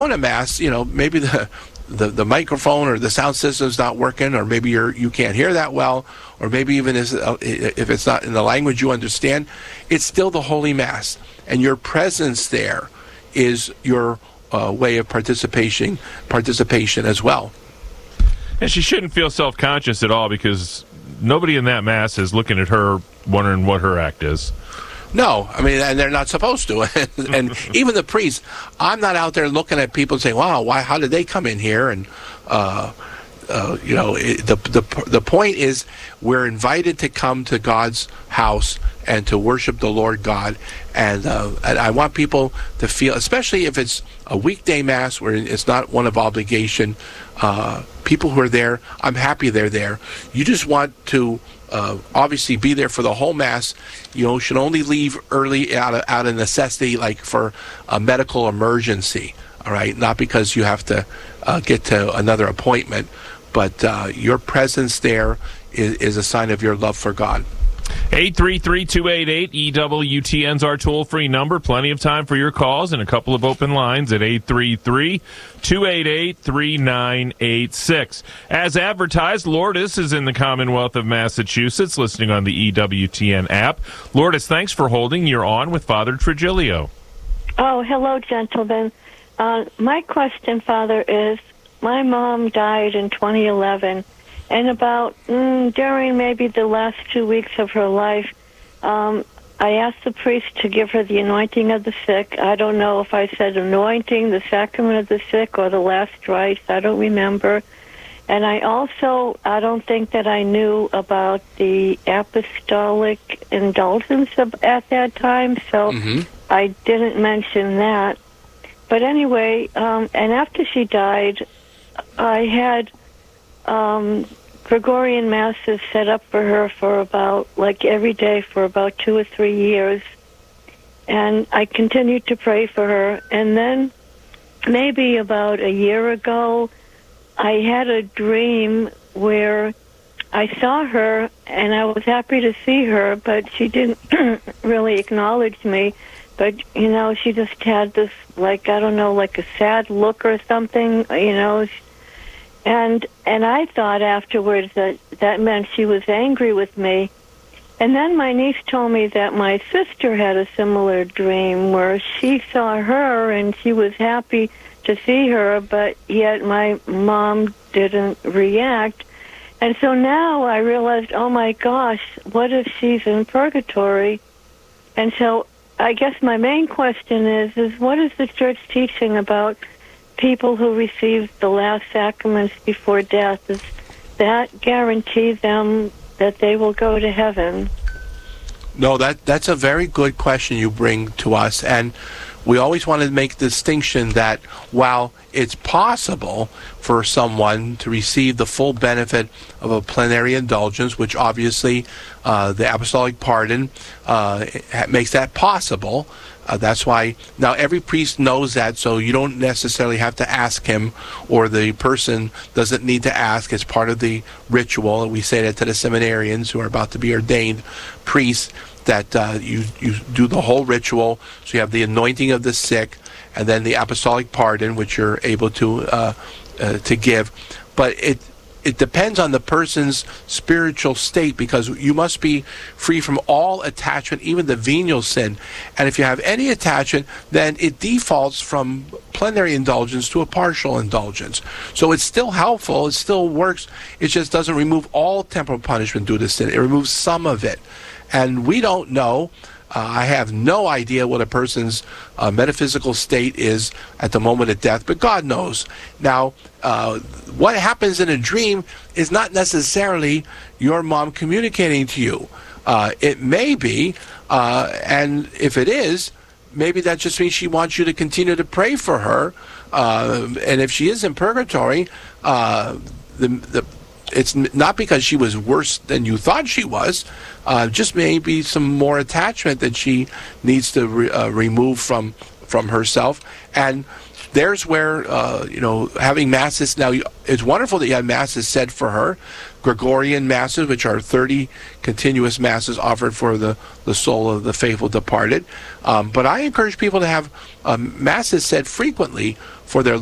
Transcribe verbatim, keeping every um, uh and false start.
a mass, you know, maybe the, the the microphone or the sound system's not working, or maybe you're you can't hear that well, or maybe even if it's not in the language you understand, it's still the Holy Mass, and your presence there is your uh, way of participation participation as well. And she shouldn't feel self-conscious at all, because nobody in that Mass is looking at her wondering what her act is. No, I mean, and they're not supposed to. And even the priests, I'm not out there looking at people and saying, wow, why, how did they come in here? And, uh, uh, you know, it, the, the, the point is we're invited to come to God's house and to worship the Lord God. And, uh, and I want people to feel, especially if it's a weekday Mass where it's not one of obligation, uh, people who are there, I'm happy they're there. You just want to Uh, obviously be there for the whole Mass. You know, should only leave early out of, out of necessity, like for a medical emergency, all right? Not because you have to uh, get to another appointment, but uh, your presence there is, is a sign of your love for God. eight three three, two eight eight, E W T N's our toll-free number. Plenty of time for your calls and a couple of open lines at eight three three, two eight eight, three nine eight six. As advertised, Lourdes is in the Commonwealth of Massachusetts, listening on the E W T N app. Lourdes, thanks for holding. You're on with Father Trigilio. Oh, hello, gentlemen. Uh, my question, Father, is my mom died in twenty eleven. And about mm, during maybe the last two weeks of her life, um, I asked the priest to give her the anointing of the sick. I don't know if I said anointing, the sacrament of the sick, or the last rites. I don't remember. And I also, I don't think that I knew about the apostolic indulgence of, at that time, so mm-hmm. I didn't mention that. But anyway, um, and after she died, I had Um, Gregorian Masses set up for her for about, like every day for about two or three years. And I continued to pray for her. And then maybe about a year ago, I had a dream where I saw her and I was happy to see her, but she didn't really acknowledge me. But, you know, she just had this, like, I don't know, like a sad look or something, you know. And and I thought afterwards that that meant she was angry with me. And then my niece told me that my sister had a similar dream where she saw her and she was happy to see her, but yet my mom didn't react. And so now I realized, oh my gosh, what if she's in purgatory? And so I guess my main question is, is what is the Church teaching about people who receive the last sacraments before death? Does that guarantee them that they will go to heaven? No, that that's a very good question you bring to us, and we always want to make the distinction that while it's possible for someone to receive the full benefit of a plenary indulgence, which obviously uh, the apostolic pardon uh, makes that possible. Uh, that's why now every priest knows that, so you don't necessarily have to ask him, or the person doesn't need to ask. It's part of the ritual, and we say that to the seminarians who are about to be ordained priests, that uh, you, you do the whole ritual. So you have the anointing of the sick, and then the apostolic pardon, which you're able to uh, uh, to give. But it it depends on the person's spiritual state, because you must be free from all attachment, even the venial sin. And if you have any attachment, then it defaults from plenary indulgence to a partial indulgence. So it's still helpful, it still works, it just doesn't remove all temporal punishment due to sin. It removes some of it. And we don't know. Uh, I have no idea what a person's uh, metaphysical state is at the moment of death, but God knows. Now, uh, what happens in a dream is not necessarily your mom communicating to you. Uh, it may be, uh, and if it is, maybe that just means she wants you to continue to pray for her. Uh, and if she is in purgatory, uh, the the it's not because she was worse than you thought she was, uh, just maybe some more attachment that she needs to re- uh, remove from from herself. And there's where, uh, you know, having masses now, it's wonderful that you have masses said for her, Gregorian masses, which are thirty continuous masses offered for the, the soul of the faithful departed. Um, but I encourage people to have um, masses said frequently for their